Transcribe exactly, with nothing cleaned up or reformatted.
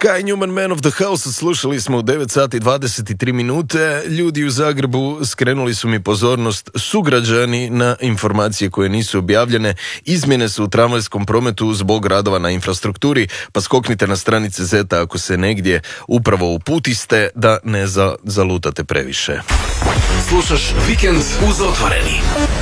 Kai Newman, Man of the House, slušali smo u devet sati dvadeset tri minute. Ljudi u Zagrebu skrenuli su mi pozornost, sugrađani, na informacije koje nisu objavljene. Izmjene su u tramvajskom prometu zbog radova na infrastrukturi, pa skoknite na stranice Zeta ako se negdje upravo uputiste, da ne za, zalutate previše. Slušaš Vikend uz Otvoreni.